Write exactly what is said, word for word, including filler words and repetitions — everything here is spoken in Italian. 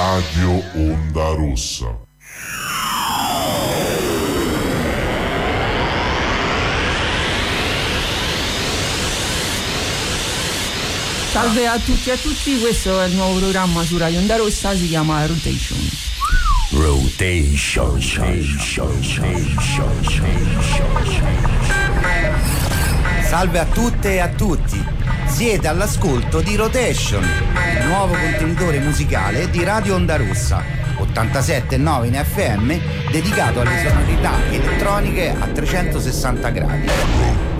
Radio Onda Rossa. Salve a tutti e a tutti, questo è il nuovo programma su Radio Onda Rossa, si chiama Rotation. Rotation, rotation, Salve a tutte e a tutti, siete all'ascolto di Rotation, il nuovo contenitore musicale di Radio Onda Rossa, ottantasette virgola nove in F M, dedicato alle sonorità elettroniche a trecentosessanta gradi.